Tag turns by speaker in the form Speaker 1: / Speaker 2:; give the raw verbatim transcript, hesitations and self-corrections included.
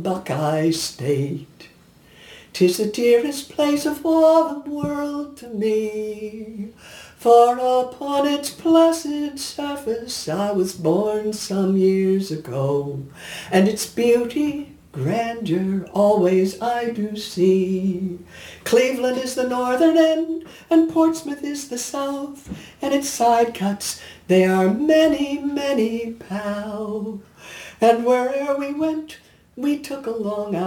Speaker 1: Buckeye State. 'Tis the dearest place of all the world to me, for upon its placid surface I was born some years ago, and its beauty, grandeur, always I do see. Cleveland is the northern end, and Portsmouth is the south, and its side cuts, they are many, many, pal. And where'er we went, we took along